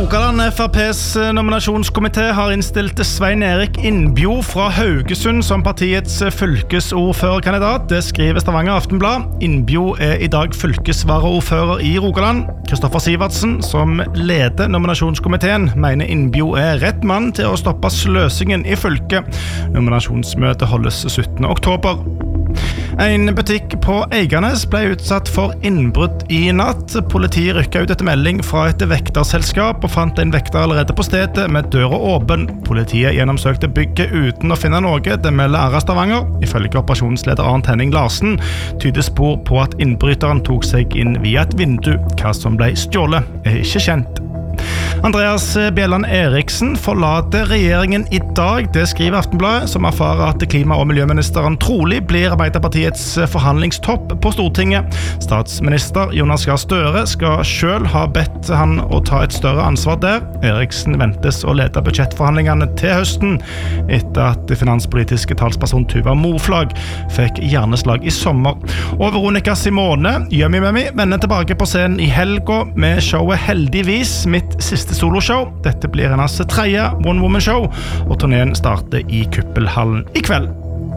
Rogaland FrPs nominasjonskomité har innstilt Svein Erik Innbjo fra Haugesund som partiets fylkesordførerkandidat. Det skriver Stavanger Aftenblad. Innbjo I dag fylkesvaraordfører I Rogaland. Kristoffer Sivertsen, som leder nominasjonskomiteen, mener Innbjo rett mann til å stoppe sløsingen I fylket. Nominasjonsmøtet holdes 17. oktober. En butikk på Eiganes ble utsatt for innbrudd I natt. Politiet rykket ut etter melding fra et vekterselskap og fant en vekter allerede på stedet med døra åpen. Politiet gjennomsøkte bygget uten å finne noe. Det melder Ara Stavanger. Ifølge operasjonsleder Arnt Henning Larsen tyder spor på at innbryteren tok seg inn via et vindu. Hva som ble stjålet ikke kjent. Andreas Bjelland Eriksen forlater regjeringen I dag. Det skriver Aftenbladet, som erfarer at klima- og miljøministeren trolig blir Arbeiderpartiets forhandlingstopp på Stortinget. Statsminister Jonas Gahr Støre skal selv ha bedt han å ta et større ansvar der. Eriksen ventes å lede budsjettforhandlingene til høsten, etter at finanspolitiske talsperson Tuva Moflag fikk hjerneslag I sommer. Og Veronica Simone, Yummy Mummy, vender tilbake på scenen I helga med showet Heldigvis, mitt siste soloshow. Dette blir hennes tredje one-woman-show, og turneen starter I Kuppelhallen I kveld.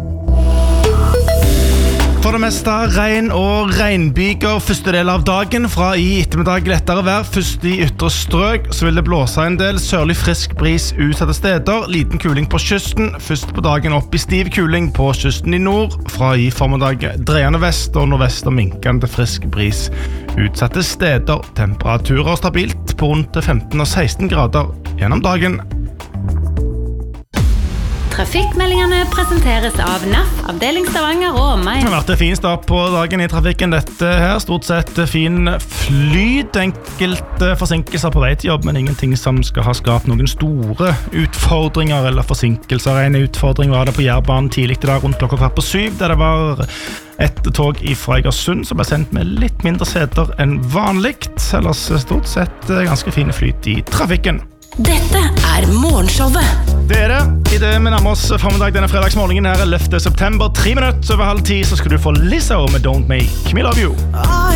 For det meste regn og regnbyger første del av dagen. Fra I ettermiddag lettere vær, først I ytre strøk, så vil det blåse en del sørlig frisk bris utsatte steder. Liten kuling på kysten, først på dagen opp I stiv kuling på kysten I nord. Fra I formiddag dreiende vest og nordvest og minkende frisk bris utsatte steder. Temperaturer stabilt på rundt 15 og 16 grader gjennom dagen. Trafikkmeldingene presenteres av NAF, avdeling Stavanger og omegn. Det har vært en fin start på dagen I trafikken. Dette her, stort sett fin flyt, enkelte forsinkelser på vei til jobb, men ingenting som skal ha skapt noen store utfordringer eller forsinkelser. En utfordring var det på Jærbanen tidlig I dag rundt klokka 6:15, der det var et tog fra Egersund som ble sendt med litt mindre seter enn vanligt. Ellers stort sett ganske fin flyt I trafikken. Dette morgenshowet. Det det. I det vi nærmer oss formiddag denne fredagsmorgenen her 11. september, 3 minutter over halv 10, så skal du få Lizzo med Don't Make Me Love You.